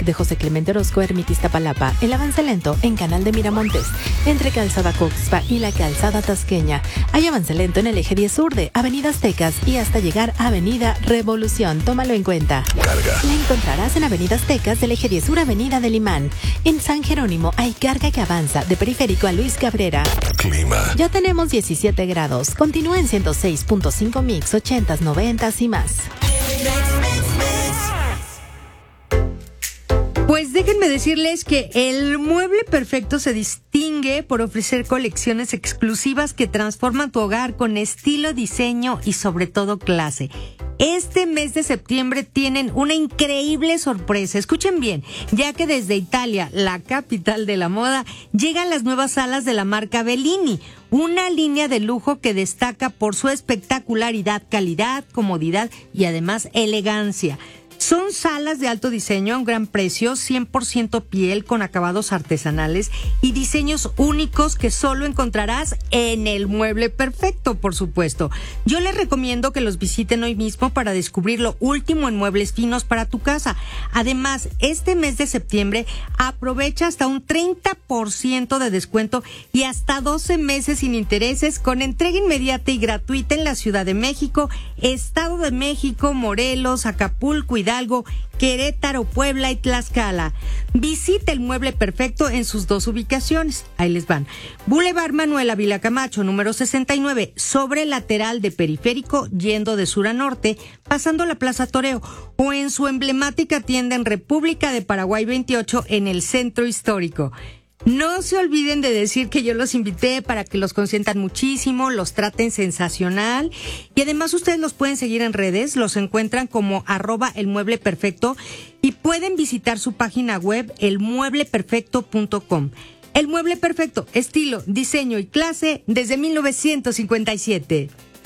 de José Clemente Orozco, Ermita Iztapalapa, el avance lento en Canal de Miramontes, entre Calzada Coxpa y la Calzada Tasqueña. Hay avance lento en el eje 10 sur de Avenida Aztecas y hasta llegar a Avenida Revolución. Tómalo en cuenta. Carga. La encontrarás en Avenida Aztecas del eje 10 sur, Avenida del Imán. En San Jerónimo hay carga que avanza de Periférico a Luis Cabrera. Clima. Ya tenemos 17 grados. Continúa en 106.5 mix, 80s, 90s y más. Pues déjenme decirles que el Mueble Perfecto se distingue por ofrecer colecciones exclusivas que transforman tu hogar con estilo, diseño y sobre todo clase. Este mes de septiembre tienen una increíble sorpresa. Escuchen bien, ya que desde Italia, la capital de la moda, llegan las nuevas salas de la marca Bellini, una línea de lujo que destaca por su espectacularidad, calidad, comodidad y además elegancia. Son salas de alto diseño a un gran precio, 100% piel con acabados artesanales y diseños únicos que solo encontrarás en el Mueble Perfecto, por supuesto. Yo les recomiendo que los visiten hoy mismo para descubrir lo último en muebles finos para tu casa. Además, este mes de septiembre aprovecha hasta un 30% de descuento y hasta 12 meses sin intereses con entrega inmediata y gratuita en la Ciudad de México, Estado de México, Morelos, Acapulco, Hidalgo, Querétaro, Puebla y Tlaxcala. Visita el Mueble Perfecto en sus dos ubicaciones. Ahí les van. Boulevard Manuel Ávila Camacho, número 69, sobre el lateral de Periférico, yendo de sur a norte, pasando la Plaza Toreo, o en su emblemática tienda en República de Paraguay 28, en el Centro Histórico. No se olviden de decir que yo los invité para que los consientan muchísimo, los traten sensacional y además ustedes los pueden seguir en redes, los encuentran como @elmuebleperfecto y pueden visitar su página web elmuebleperfecto.com. El Mueble Perfecto, estilo, diseño y clase desde 1957.